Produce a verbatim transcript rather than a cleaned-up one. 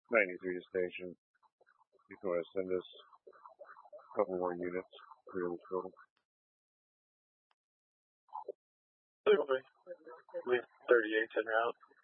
ninety-three station. You can want to send us a couple more units for the total. Leave thirty-eight en route.